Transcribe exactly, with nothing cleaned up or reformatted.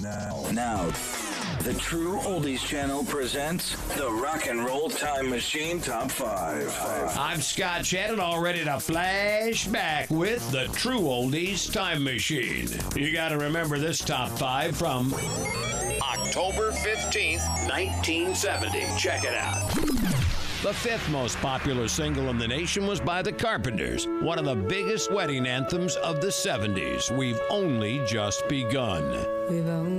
Now, now, the True Oldies Channel presents the Rock and Roll Time Machine Top five. I'm Scott Shannon, all ready to flash back with the True Oldies Time Machine. You got to remember this top five from October fifteenth, nineteen seventy. Check it out. The fifth most popular single in the nation was by The Carpenters, one of the biggest wedding anthems of the seventies, We've Only Just Begun. We've only